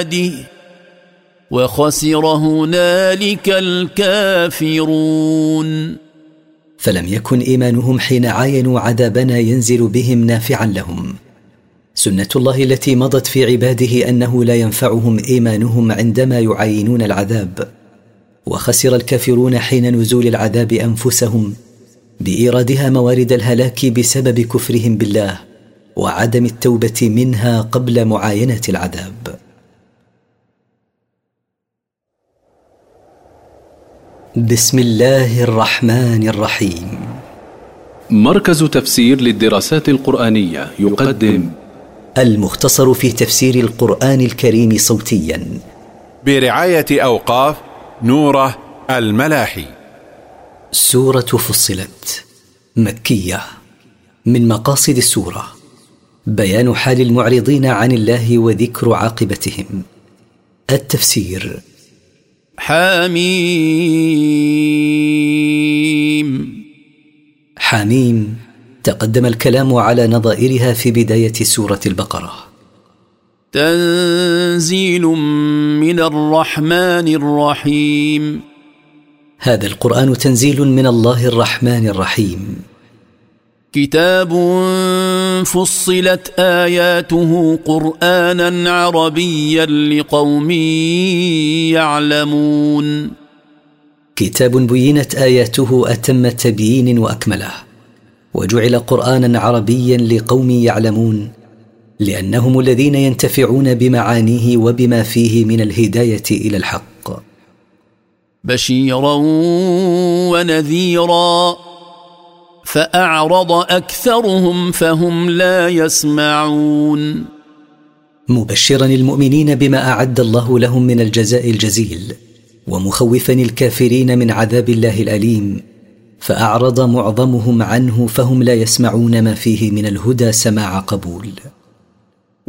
وخسر هنالك الكافرون. فلم يكن إيمانهم حين عاينوا عذابنا ينزل بهم نافعا لهم. سنة الله التي مضت في عباده أنه لا ينفعهم إيمانهم عندما يعاينون العذاب، وخسر الكافرون حين نزول العذاب أنفسهم بإيرادها موارد الهلاك بسبب كفرهم بالله وعدم التوبة منها قبل معاينة العذاب. بسم الله الرحمن الرحيم. مركز تفسير للدراسات القرآنية يقدم المختصر في تفسير القرآن الكريم صوتيا برعاية أوقاف نوره الملاحي. سورة فصلت مكية. من مقاصد السورة بيان حال المعرضين عن الله وذكر عاقبتهم. التفسير. حميم. حميم تقدم الكلام على نظائرها في بداية سورة البقرة. تنزيل من الرحمن الرحيم. هذا القرآن تنزيل من الله الرحمن الرحيم. كتاب فصلت آياته قرآنا عربيا لقوم يعلمون. كتاب بينت آياته أتم تبيين وأكمله، وجعل قرآنا عربيا لقوم يعلمون، لأنهم الذين ينتفعون بمعانيه وبما فيه من الهداية إلى الحق. بشيرا ونذيرا فأعرض أكثرهم فهم لا يسمعون. مبشرا المؤمنين بما أعد الله لهم من الجزاء الجزيل، ومخوفا الكافرين من عذاب الله الأليم، فأعرض معظمهم عنه فهم لا يسمعون ما فيه من الهدى سماع قبول.